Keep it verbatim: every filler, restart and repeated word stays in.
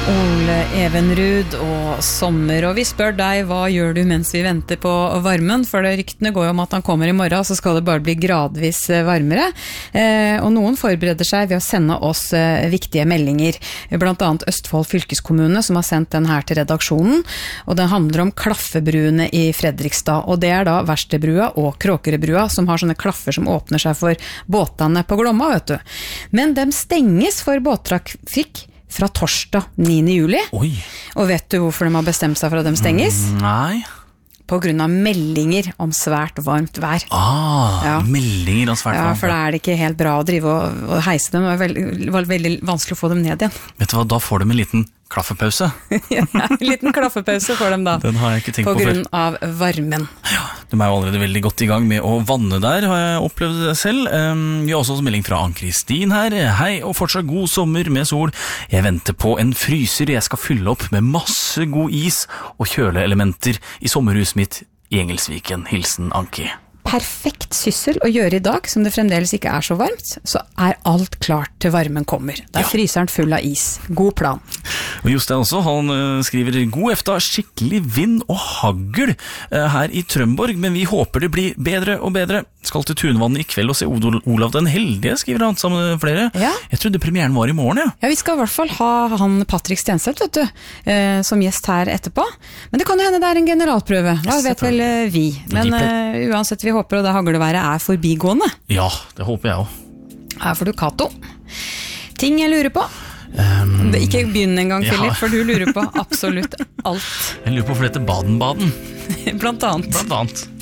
Ole Evenrud og sommer, og vi spør deg, hva gjør du mens vi venter på varmen? For det ryktene går jo om at han kommer i morgen, så skal det bare bli gradvis varmere. Eh, og noen forbereder seg ved å sende oss eh, viktige meldinger, blant annet Østfold fylkeskommune, som har sendt den her til redaksjonen, og den handler om klaffebruene i Fredrikstad, og det er da Verkstedbrua og Kråkerebrua, som har sånne klaffer som åpner seg for båtene på Glomma, vet du. Men de stenges for båttrafikk fra torsdag niende juli. Oi. Og vet du hvorfor de har bestemt seg for at de stenges? Mm, nei. På grunn av meldinger om svært varmt vær. Ah, ja. Meldinger om svært varmt vær. Ja, for da er det ikke helt bra å drive og, og heise dem. Det var veldig, var veldig vanskelig å få dem ned igjen. Vet du hva, da får de en liten klaffepause. Ja, en liten klaffepause får dem da. Den har jeg ikke tenkt på på før. På grunn av varmen. Ja, de er jo allerede veldig godt i gang med å vanne der, har jeg opplevd det selv. Um, vi har også en melding fra Ann-Kristin her. Hei, og fortsatt god sommer med sol. Jeg venter på en fryser jeg skal fylle opp med masse god is og kjøleelementer i sommerhuset mitt i Engelsviken. Hilsen Anki. Perfekt syssel å gjøre i dag, som det fremdeles ikke er så varmt, så er alt klart til varmen kommer. Da er ja. Fryseren full av is. God plan. Og Jostein også, han uh, skriver god efta, skikkelig vind og hagl uh, her i Trømborg, men vi håper det blir bedre og bedre. Skal til Tunvannet i kveld og se Olav den Heldige, skriver han sammen med flere. Ja. Jeg trodde premieren var i morgen, ja. Ja, vi skal i hvert fall ha han Patrick Stenseth, vet du, uh, som gjest her etterpå. Men det kan jo hende det er en generalprøve. Da vet vel uh, vi. Men uh, uansett, vi håper og det hagleværet er forbigående. Ja, det håper jeg også. Her får du Kato. Ting jeg lurer på. Um, ikke begynn en gang, Philip, ja. For du lurer på absolutt alt. Jeg lurer på for dette Baden-Baden. Blant annet. Blant annet.